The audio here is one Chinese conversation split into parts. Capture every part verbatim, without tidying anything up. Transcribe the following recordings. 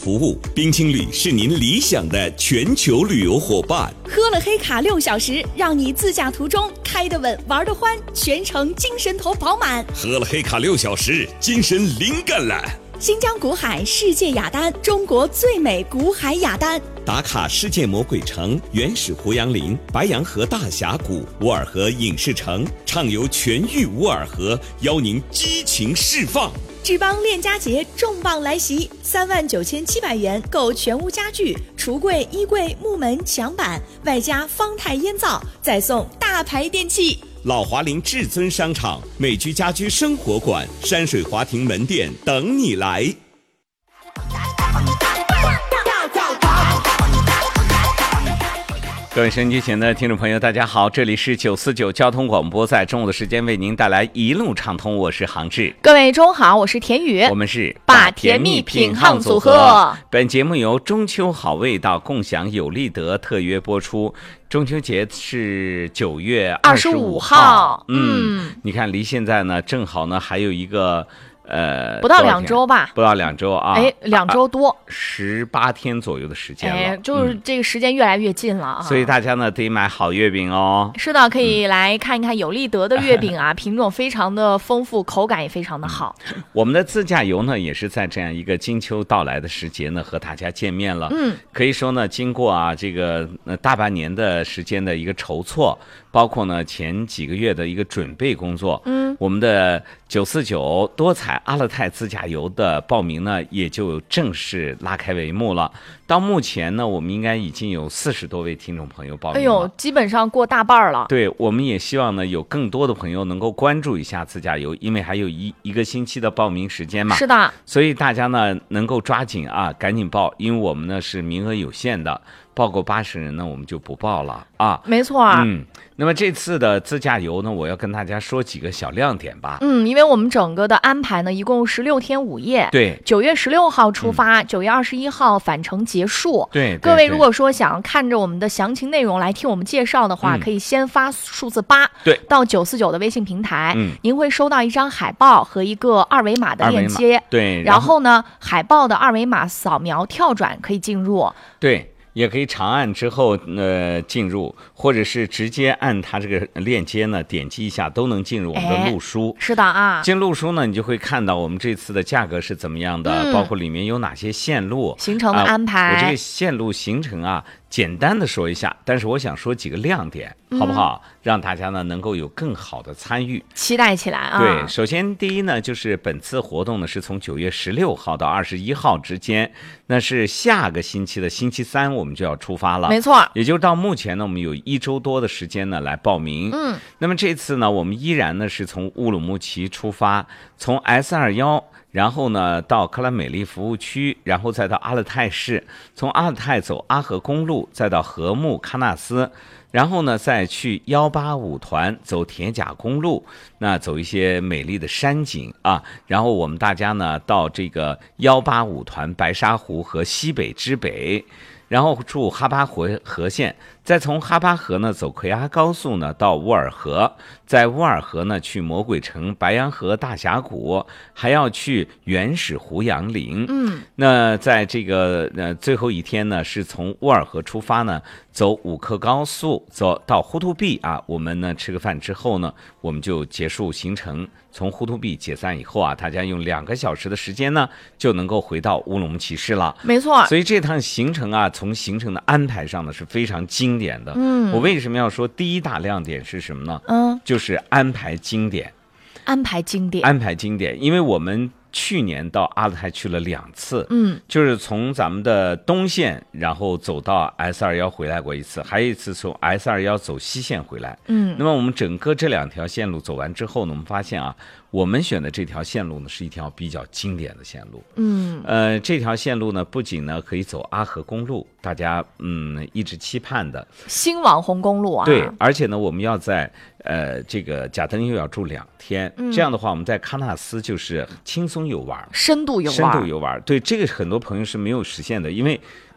服务，冰青旅是您理想的全球旅游伙伴。 喝了黑卡六小时，让你自驾途中开得稳，玩得欢，全程精神头饱满。 喝了黑卡六小时，精神灵感了。 新疆古海世界雅丹，中国最美古海雅丹。 打卡世界魔鬼城、原始胡杨林、白洋河大峡谷、乌尔河影视城，畅游全域乌尔河，邀您激情释放。 志邦链家节重磅来袭，三万九千七百元购全屋家具、橱柜、衣柜、木门、墙板，外加方太烟皂，再送大牌电器。 老华林至尊商场、美居家居生活馆、山水华庭门店等你来。 各位收音机前的听众朋友，大家好，这里是九四九交通广播，在中午的时间为您带来一路畅通，我是航志。 各位中午好，我是田宇， 我们是把甜蜜品夯组合。 本节目由中秋好味道共享有利德特约播出。中秋节是九月二十五号，嗯，你看离现在呢正好呢还有一个呃不到两周吧， 不到两周啊， 哎，两周多， 十八天左右的时间了， 哎，就是这个时间越来越近了啊、嗯， 所以大家呢得买好月饼哦。 是的，可以来看一看有利德的月饼啊，嗯、品种非常的丰富，口感也非常的好。 嗯、我们的自驾游呢，也是在这样一个金秋到来的时节呢，和大家见面了。嗯，可以说呢，经过啊这个呃大半年的时间的一个筹措，包括呢前几个月的一个准备工作，嗯，我们的九四九多彩阿勒泰自驾游的报名呢，也就正式拉开帷幕了。到目前呢，我们应该已经有四十多位听众朋友报名了。哎呦， 基本上过大半了。 对，我们也希望呢，有更多的朋友能够关注一下自驾游，因为还有一一个星期的报名时间嘛。 是的。 所以大家呢能够抓紧啊，赶紧报，因为我们呢是名额有限的。报够八十人呢，我们就不报了啊。 没错啊。 嗯，那么这次的自驾游呢，我要跟大家说几个小亮点吧。 嗯，因为我们整个的安排呢，一共是六天五夜。 对。 九月十六号出发，九、嗯、月二十一号返程结束。 对。对各位如果说想看着我们的详情内容来听我们介绍的话，嗯、可以先发数字八，对，到九四九的微信平台，嗯，您会收到一张海报和一个二维码的链接。 对。 然后呢，海报的二维码扫描跳转可以进入。 对。也可以长按之后呃进入，或者是直接按它这个链接呢点击一下都能进入我们的路书。 是的啊， 进路书呢你就会看到我们这次的价格是怎么样的，嗯、包括里面有哪些线路、 行程的安排。 呃、我这个线路行程啊，简单的说一下，但是我想说几个亮点，好不好？嗯、让大家呢能够有更好的参与， 期待起来啊！ 对，首先第一呢，就是本次活动呢是从九月十六号到二十一号之间，那是下个星期的星期三我们就要出发了， 没错。 也就是到目前呢，我们有一周多的时间呢来报名。嗯，那么这次呢，我们依然呢是从乌鲁木齐出发，从 S 二十一。然后呢，到克拉美丽服务区，然后再到阿勒泰市，从阿勒泰走阿合公路，再到禾木喀纳斯，然后呢，再去一八五团走铁甲公路，那走一些美丽的山景啊。然后我们大家呢，到这个一八五团白沙湖和西北之北，然后住哈巴河河县，再从哈巴河呢走奎阿高速呢到乌尔河，在乌尔河呢去魔鬼城、白洋河大峡谷，还要去原始胡杨林。嗯，那在这个呃最后一天呢，是从乌尔河出发呢，走五克高速，走到呼图壁啊。我们呢吃个饭之后呢，我们就结束行程。从呼图壁解散以后啊，大家用两个小时的时间呢，就能够回到乌鲁木齐市了。 没错。 所以这趟行程啊，从行程的安排上呢是非常经典的。嗯，我为什么要说第一大亮点是什么呢？嗯，就是安排经典。 安排经典。 安排经典，因为我们去年到阿勒泰去了两次，嗯，就是从咱们的东线，然后走到 S 二十一 回来过一次，还有一次从 S 二十一 走西线回来，嗯，那么我们整个这两条线路走完之后呢，我们发现啊，我们选的这条线路呢是一条比较经典的线路，嗯，呃，这条线路呢不仅呢可以走阿合公路，大家嗯一直期盼的新网红公路啊， 对，而且呢我们要在呃这个贾登又要住两天，嗯，这样的话我们在喀纳斯就是轻松游玩， 深度游玩， 深度游玩，对，这个很多朋友是没有实现的，因为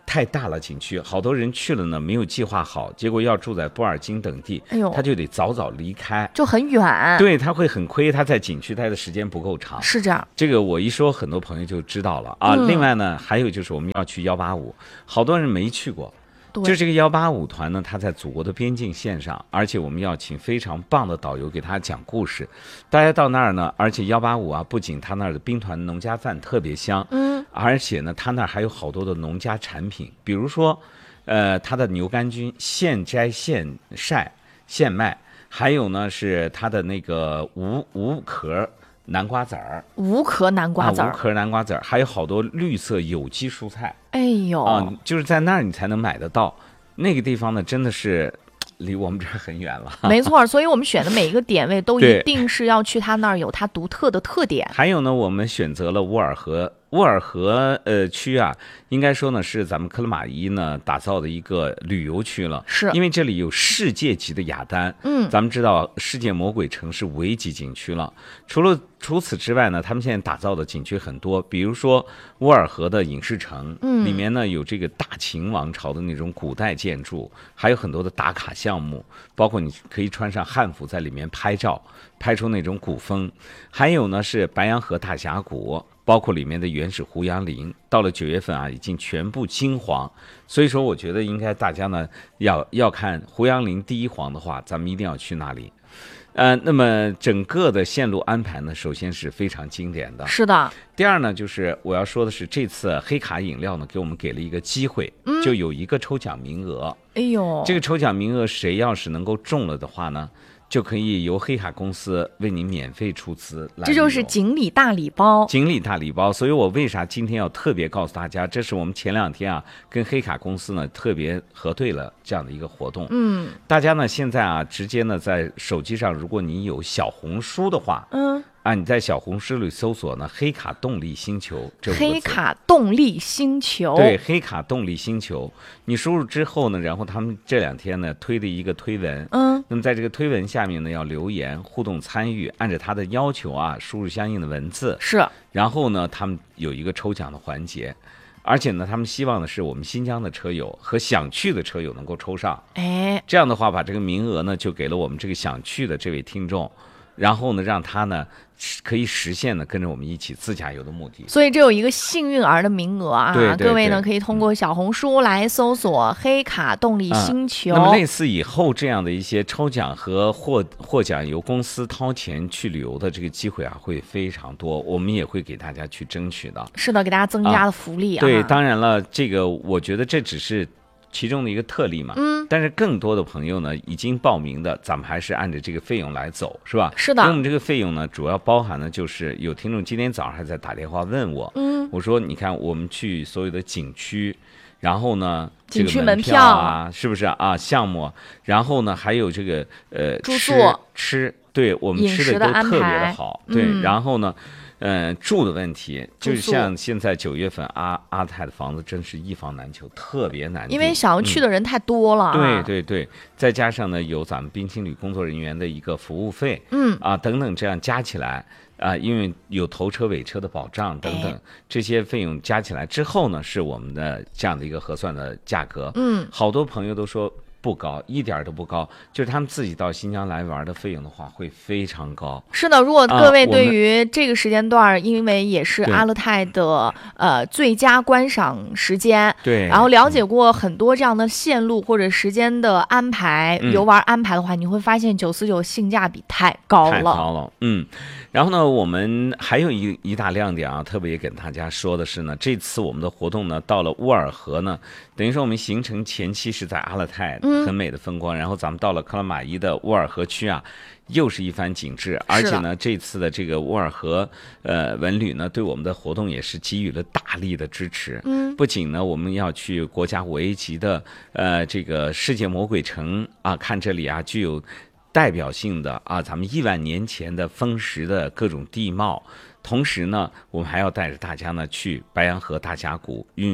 太大了，景区好多人去了呢，没有计划好，结果要住在波尔津等地， 哎呦， 他就得早早离开， 就很远。 对，他会很亏，他在景区待的时间不够长。 是这样， 这个我一说，很多朋友就知道了啊。 嗯、 另外呢，还有就是我们要去幺八五，好多人没去过。就这个幺八五团呢，它在祖国的边境线上，而且我们要请非常棒的导游给他讲故事。大家到那儿呢，而且幺八五啊，不仅他那儿的兵团农家饭特别香，嗯，而且呢，他那儿还有好多的农家产品，比如说，呃，他的牛肝菌现摘现晒现卖，还有呢是他的那个无无壳南瓜籽儿， 无壳南瓜籽儿、 啊，无壳南瓜籽儿，还有好多绿色有机蔬菜。 哎呦， 啊，就是在那儿你才能买得到。那个地方呢，真的是离我们这儿很远了。 没错，所以我们选的每一个点位都一定是要去他那儿有他独特的特点。 还有呢，我们选择了乌尔河。乌尔河呃区啊，应该说呢是咱们克拉玛依呢打造的一个旅游区了， 是因为这里有世界级的雅丹， 嗯， 咱们知道世界魔鬼城是五 A 级景区了。除了除此之外呢，他们现在打造的景区很多，比如说乌尔河的影视城，嗯，里面呢有这个大秦王朝的那种古代建筑，还有很多的打卡项目，包括你可以穿上汉服在里面拍照，拍出那种古风。还有呢是白洋河大峡谷。包括里面的原始胡杨林，到了九月份啊，已经全部金黄，所以说我觉得应该大家呢要要看胡杨林第一黄的话，咱们一定要去那里。呃，那么整个的线路安排呢，首先是非常经典的， 是的。 第二呢，就是我要说的是，这次黑卡饮料呢，给我们给了一个机会，嗯、就有一个抽奖名额。 哎呦， 这个抽奖名额谁要是能够中了的话呢？就可以由黑卡公司为您免费出资来， 这就是锦鲤大礼包。 锦鲤大礼包，所以我为啥今天要特别告诉大家，这是我们前两天啊跟黑卡公司呢特别核对了这样的一个活动。 嗯， 大家呢现在啊直接呢在手机上，如果你有小红书的话，嗯。啊，你在小红书里搜索呢“黑卡动力星球”这五个字。 黑卡动力星球。 对，黑卡动力星球，你输入之后呢，然后他们这两天呢推的一个推文，嗯，那么在这个推文下面呢要留言互动参与，按照他的要求啊输入相应的文字， 是， 然后呢他们有一个抽奖的环节。而且呢，他们希望的是我们新疆的车友和想去的车友能够抽上， 哎， 这样的话把这个名额呢就给了我们这个想去的这位听众。然后呢，让他呢可以实现呢跟着我们一起自驾游的目的。 所以这有一个幸运儿的名额啊， 对对对， 各位呢可以通过小红书来搜索“黑卡动力星球”。 啊、那么类似以后这样的一些抽奖和获获奖由公司掏钱去旅游的这个机会啊，会非常多，我们也会给大家去争取的。 是的，给大家增加的福利啊。 啊对，当然了，这个我觉得这只是其中的一个特例嘛，嗯，但是更多的朋友呢已经报名的，咱们还是按照这个费用来走，是吧？ 是的。 因为我们这个费用呢，主要包含的就是有听众今天早上还在打电话问我，嗯，我说你看我们去所有的景区，然后呢， 景区门票啊，是不是啊？项目，然后呢还有这个呃住宿吃，对我们吃的都特别的好，对， 嗯、 然后呢。嗯，住的问题就是像现在九月份阿阿泰的房子真是一房难求，特别难订， 因为想要去的人太多了、啊嗯。对对对，再加上呢有咱们冰青旅工作人员的一个服务费，嗯啊等等，这样加起来啊，因为有头车尾车的保障等等、哎、这些费用加起来之后呢，是我们的这样的一个核算的价格。嗯，好多朋友都说。不高，一点都不高，就是他们自己到新疆来玩的费用的话会非常高。 是的，如果各位对于这个时间段、啊、因为也是阿勒泰的呃最佳观赏时间， 对， 然后了解过很多这样的线路或者时间的安排、嗯、游玩安排的话，你会发现九四九性价比太高了， 太高了，嗯。然后呢，我们还有一一大亮点啊，特别给大家说的是呢，这次我们的活动呢，到了乌尔河呢，等于说我们行程前期是在阿勒泰很美的风光，嗯、然后咱们到了克拉玛依的乌尔河区啊，又是一番景致，而且呢，这次的这个乌尔河呃文旅呢，对我们的活动也是给予了大力的支持。嗯，不仅呢，我们要去国家五 A 级的呃这个世界魔鬼城啊，看这里啊具有。代表性的啊，咱们亿万年前的风蚀的各种地貌，同时呢，我们还要带着大家呢去白洋河大峡谷，用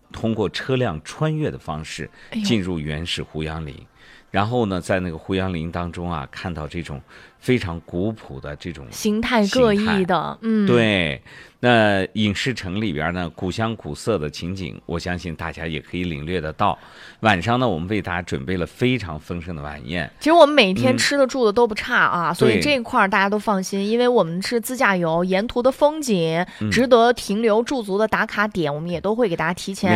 通过车辆穿越的方式进入原始胡杨林。然后呢，在那个胡杨林当中啊，看到这种非常古朴的这种形态各异的，嗯， 对。那影视城里边呢，古香古色的情景，我相信大家也可以领略得到。晚上呢，我们为大家准备了非常丰盛的晚宴。 其实我们每天吃的住的都不差啊， 嗯、 所以这一块大家都放心，因为我们是自驾游，沿途的风景、嗯、值得停留驻足的打卡点，我们也都会给大家提前